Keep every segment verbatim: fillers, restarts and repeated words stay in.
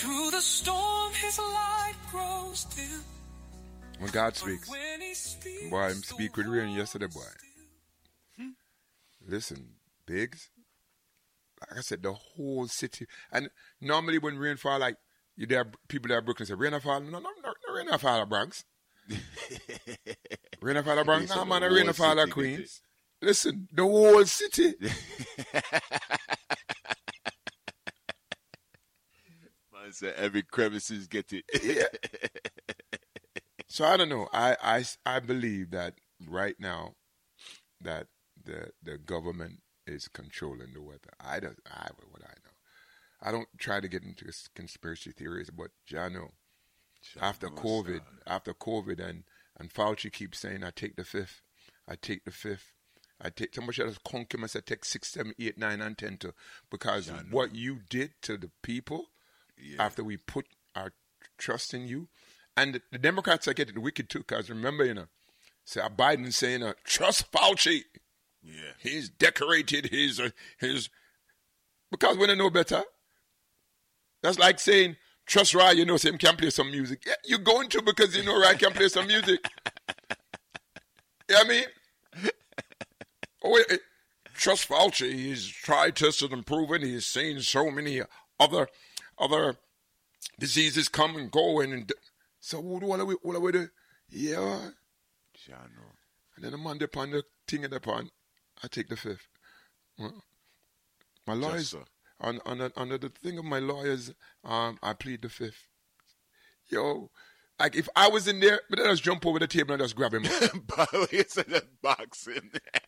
Through the storm, his light grows dim. When God speaks, boy, I speak with rain yesterday, boy. Hmm? Listen, Biggs, like I said, the whole city. And normally when rain fall, like, you there people that are Brooklyn say, rain fall? No, no, no, no rain fall at Bronx. Rain fall at Bronx? No, man, rain fall at Queens. Listen, the whole city. Man said every crevices get it. Yeah. So I don't know. I, I, I believe that right now that the the government is controlling the weather. I don't. I what I know. I don't try to get into conspiracy theories, but I know after COVID, after COVID, and and Fauci keeps saying, "I take the fifth. I take the fifth. I take." Somebody else conquer us. I take six, seven, eight, nine, and ten to because what you did to the people yeah. after we put our trust in you. And the, the Democrats are getting wicked too, because remember, you know, say so Biden saying, uh, trust Fauci. Yeah. He's decorated his, uh, his, because when they know better. That's like saying, trust Ryan, you know, so him can play some music. Yeah, you're going to because you know Ryan can play some music. You know what I mean? Oh, wait, trust Fauci. He's tried, tested, and proven. He's seen so many other, other diseases come and go and, and so what, what, are we, what are we do? Yeah. Sure, no. And then the man upon the thing in the pan, I take the fifth. Well, my lawyers, on, on the, under the thing of my lawyers, um, I plead the fifth. Yo, like if I was in there, but then I just jump over the table and just grab him. By the way, it's a boxing.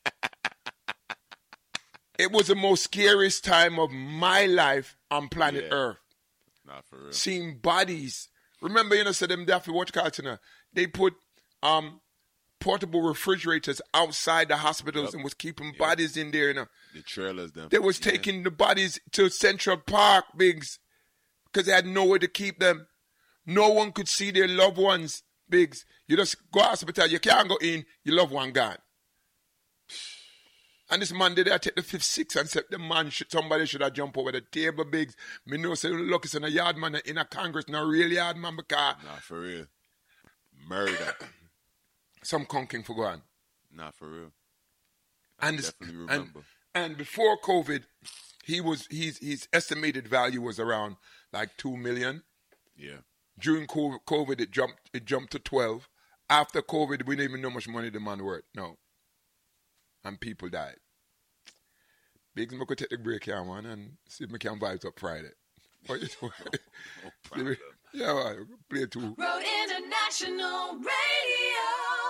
It was the most scariest time of my life on planet yeah. Earth. Not for real. Seeing bodies. Remember, you know, said them Daffy Watch Carton, they put um, portable refrigerators outside the hospitals yep. and was keeping yep. bodies in there. You know. The trailers, them. They was yeah. taking the bodies to Central Park, Biggs, because they had nowhere to keep them. No one could see their loved ones, Biggs. You just go to hospital, you can't go in, your loved one gone. And this man did I take the fifth, sixth, and said the man should, somebody should have jumped over the table, Biggs. Me know say look, it's in a yard man in a Congress, not real yard man, because nah, for real. Murder. Some conking for going. Nah, for real. I and definitely remember. And, and before COVID, he was his his estimated value was around like two million. Yeah. During COVID, it jumped it jumped to twelve. After COVID, we didn't even know how much money the man worth. No. And people died. Biggs, I could take the break here, man, and see if we can vibes up Friday. Oh, no yeah, right, play two. Road International Radio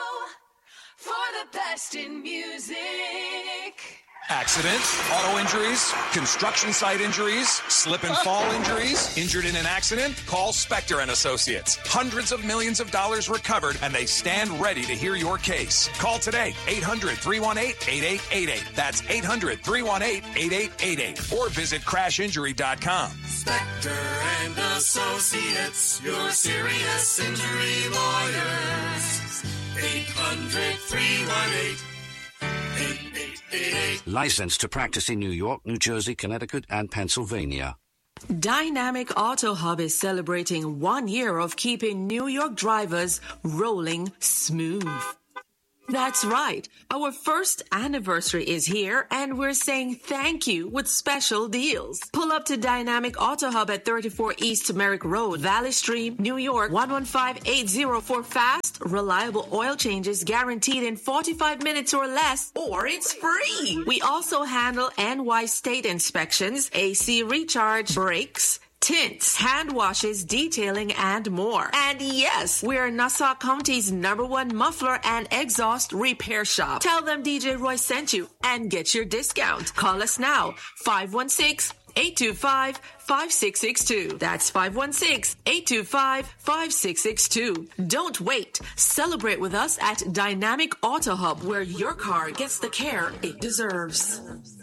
for the best in music. Accident, auto injuries, construction site injuries, slip and fall injuries. Injured in an accident? Call Spector and Associates. Hundreds of millions of dollars recovered, and they stand ready to hear your case. Call today, eight hundred, three one eight, eight eight eight eight. That's eight hundred, three one eight, eight eight eight eight. Or visit crash injury dot com. Spector and Associates, your serious injury lawyers. eight hundred, three one eight, eight eight eight eight. Licensed to practice in New York, New Jersey, Connecticut, and Pennsylvania. Dynamic Auto Hub is celebrating one year of keeping New York drivers rolling smooth. That's right. Our first anniversary is here, and we're saying thank you with special deals. Pull up to Dynamic Auto Hub at thirty-four East Merrick Road, Valley Stream, New York, one one five eight zero for fast, reliable oil changes guaranteed in forty-five minutes or less, or it's free. We also handle N Y state inspections, A C recharge, brakes, tints, hand washes, detailing, and more. And yes, we're Nassau County's number one muffler and exhaust repair shop. Tell them D J Roy sent you and get your discount. Call us now, five one six, eight two five, five six six two. That's five one six, eight two five, five six six two. Don't wait. Celebrate with us at Dynamic Auto Hub, where your car gets the care it deserves.